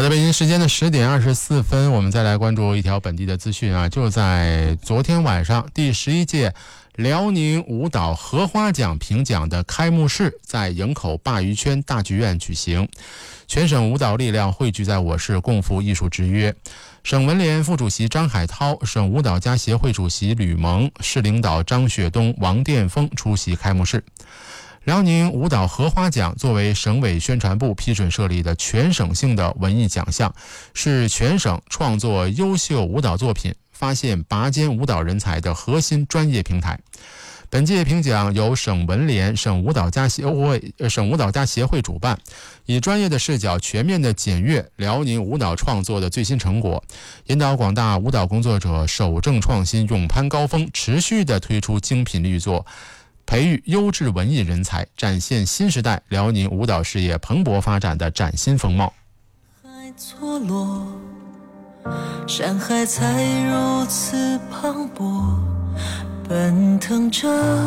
好的，北京时间的10点24分，我们再来关注一条本地的资讯啊，就在昨天晚上，第11届辽宁舞蹈荷花奖评奖的开幕式在营口鲅鱼圈大剧院举行，全省舞蹈力量汇聚在我市，共赴艺术之约。省文联副主席张海涛、省舞蹈家协会主席吕蒙、市领导张雪东、王殿峰出席开幕式。辽宁舞蹈荷花奖作为省委宣传部批准设立的全省性的文艺奖项，是全省创作优秀舞蹈作品、发现拔尖舞蹈人才的核心专业平台。本届评奖由省文联、省舞蹈家协会主办，以专业的视角全面地检阅辽宁舞蹈创作的最新成果，引导广大舞蹈工作者守正创新、勇攀高峰，持续地推出精品力作，培育优质文艺人才，展现新时代辽宁舞蹈事业蓬勃发展的崭新风貌。 海错落，山海才如此磅礴，奔腾着。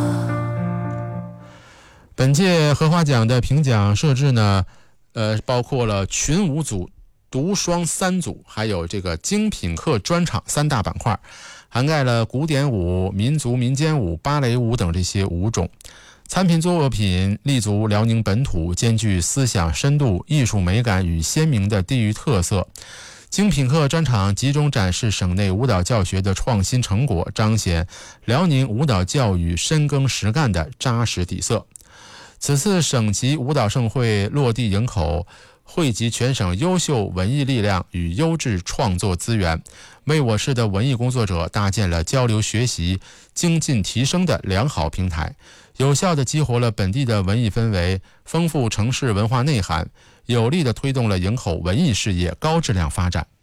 本届荷花奖的评奖设置呢，包括了群舞组、独双3组，还有这个精品课专场3大板块，涵盖了古典舞、民族民间舞、芭蕾舞等这些舞种。参评作品立足辽宁本土，兼具思想深度、艺术美感与鲜明的地域特色。精品课专场集中展示省内舞蹈教学的创新成果，彰显辽宁舞蹈教育深耕实干的扎实底色。此次省级舞蹈盛会落地营口，汇集全省优秀文艺力量与优质创作资源，为我市的文艺工作者搭建了交流学习、精进提升的良好平台，有效地激活了本地的文艺氛围，丰富城市文化内涵，有力地推动了营口文艺事业高质量发展。